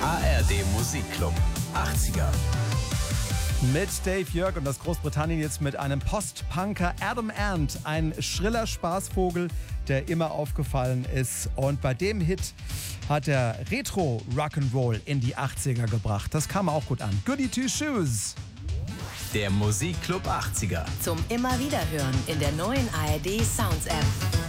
ARD Musikclub 80er. Mit Dave Jörg und aus Großbritannien jetzt mit einem Post-Punker Adam Ant. Ein schriller Spaßvogel, der immer aufgefallen ist. Und bei dem Hit hat er Retro-Rock'n'Roll in die 80er gebracht. Das kam auch gut an. Goody Two Shoes. Der Musikclub 80er. Zum immer wieder hören in der neuen ARD Sounds App.